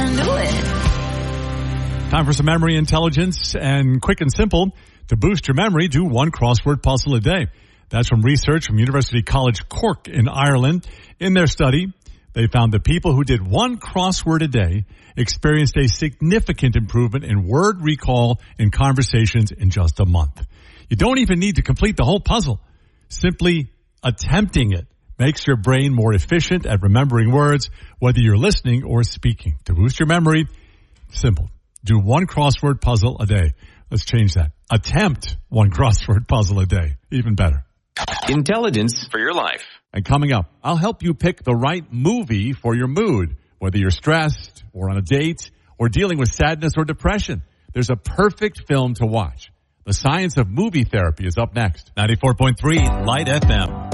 can do it. Time for some memory intelligence, and quick and simple. To boost your memory, do one crossword puzzle a day. That's from research from University College Cork in Ireland. In their study, they found that people who did one crossword a day experienced a significant improvement in word recall in conversations in just a month. You don't even need to complete the whole puzzle. Simply attempting it makes your brain more efficient at remembering words, whether you're listening or speaking. To boost your memory, simple. Do one crossword puzzle a day. Let's change that. Attempt one crossword puzzle a day. Even better. Intelligence for your life. And coming up, I'll help you pick the right movie for your mood, whether you're stressed or on a date or dealing with sadness or depression. There's a perfect film to watch. The Science of Movie Therapy is up next. 94.3 Light FM.